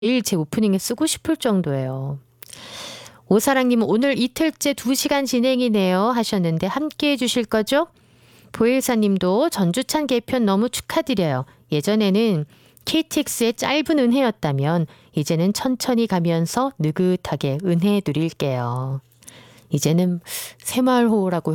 매일 제 오프닝에 쓰고 싶을 정도예요. 오사랑님은 오늘 이틀째 2시간 진행이네요 하셨는데 함께 해주실 거죠? 보혜사님도 전주찬 개편 너무 축하드려요. 예전에는 KTX의 짧은 은혜였다면 이제는 천천히 가면서 느긋하게 은혜 드릴게요. 이제는 새마을호라고